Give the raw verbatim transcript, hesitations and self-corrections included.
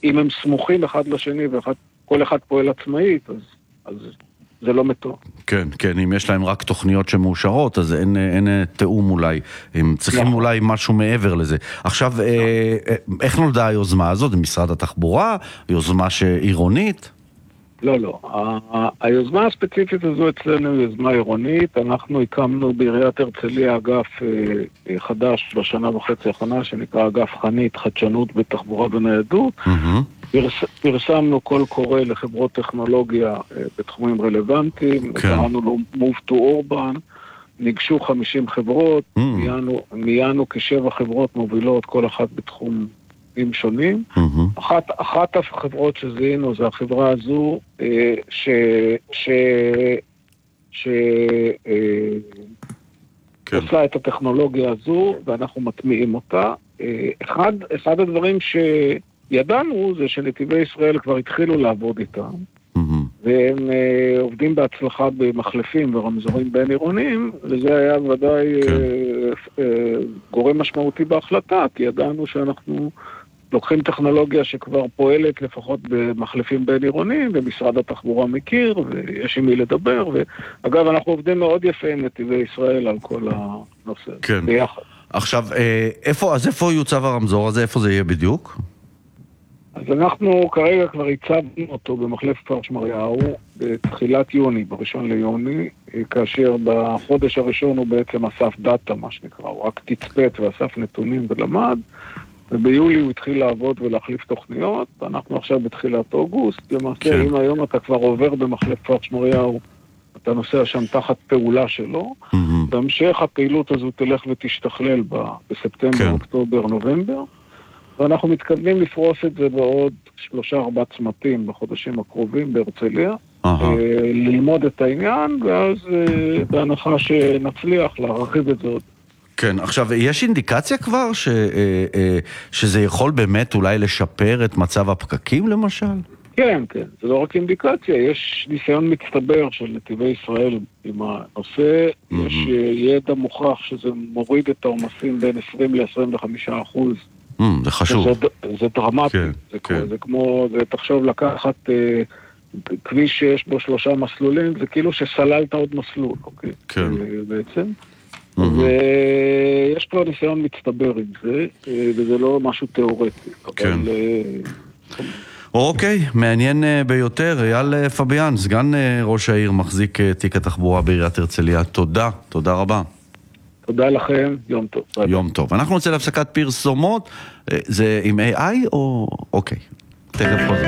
אם הם סמוכים אחד לשני וכל אחד פועל עצמאית, אז, אז זה לא מתואם. כן, כן, אם יש להם רק תוכניות שמאושרות, אז אין, אין תאום אולי. הם צריכים נכון. אולי משהו מעבר לזה. עכשיו, נכון. אה, איך נולדה היוזמה הזאת? משרד התחבורה? יוזמה עירונית? לא, לא. ה- היוזמה הספציפית הזו אצלנו היא יוזמה עירונית. אנחנו הקמנו בעיריית הרצליה אגף אה, חדש בשנה וחצי האחרונה, שנקרא אגף חנית, חדשנות בתחבורה וניידות. Mm-hmm. פרס, פרסמנו קול קורא לחברות טכנולוגיה אה, בתחומים רלוונטיים. כן. קראנו לו Move to Urban. ניגשו חמישים חברות, Mm. מיינו, מיינו כשבע חברות מובילות, כל אחת בתחום שונים. Mm-hmm. אחת, אחת החברות שזיהינו זה החברה הזו, אה, ש... ש... ש... אה, כן. עושה את הטכנולוגיה הזו, ואנחנו מטמיעים אותה. אה, אחד, אחד הדברים שידענו זה שנתיבי ישראל כבר התחילו לעבוד איתם, Mm-hmm. והם אה, עובדים בהצלחה במחלפים ורמזורים בין עירוניים, וזה היה ודאי כן. אה, אה, גורם משמעותי בהחלטה, כי ידענו שאנחנו לוקחים טכנולוגיה שכבר פועלת לפחות במחלפים בין עירוניים, ומשרד התחבורה מכיר, ויש עם מי לדבר, ואגב, אנחנו עובדים מאוד יפה עם נתיבי ישראל על כל הנושא. כן. ביחד. עכשיו, איפה, אז איפה יוצב הרמזור הזה? איפה זה יהיה בדיוק? אז אנחנו כרגע כבר הצבנו אותו במחלף כפר שמריהו בתחילת יוני, בראשון ליוני, כאשר בחודש הראשון הוא בעצם אסף דאטה, מה שנקרא, הוא רק תצפת ואסף נתונים ולמד, וביולי הוא התחיל לעבוד ולהחליף תוכניות, ואנחנו עכשיו בתחילת אוגוסט, למעשה כן. אם היום אתה כבר עובר במחלף כפר שמריהו, אתה נוסע שם תחת פעולה שלו, mm-hmm. בהמשך הפעילות הזו תלך ותשתכלל בספטמבר, כן. אוקטובר, נובמבר, ואנחנו מתכוונים לפרוס את זה בעוד שלושה ארבע צמתים בחודשים הקרובים בהרצליה, uh-huh. ללמוד את העניין, ואז בהנחה שנצליח להרחיב את זה עוד. כן, עכשיו, יש אינדיקציה כבר ש, שזה יכול באמת אולי לשפר את מצב הפקקים למשל? כן, כן, זה לא רק אינדיקציה, יש ניסיון מצטבר של נתיבי ישראל עם הנושא, mm-hmm. יש ידע מוכח שזה מוריד את העומסים בין עשרים ל-עשרים וחמישה אחוז. Mm, זה חשוב. זה, זה דרמטי, כן, זה, כן. כמו, זה כמו, זה תחשוב לקחת אה, כביש שיש בו שלושה מסלולים, זה כאילו שסללת עוד מסלול, אוקיי? כן. בעצם. Mm-hmm. ויש כבר ניסיון מצטבר עם זה, וזה לא משהו תיאורטי. כן. אבל, אוקיי, מעניין ביותר. אייל פביאן, סגן ראש העיר, מחזיק תיק התחבורה בעיריית הרצליה. תודה, תודה רבה. תודה לכם, יום טוב. יום טוב. אנחנו נצא להפסקת פרסומות, זה עם איי איי או... אוקיי, תכף חוזר.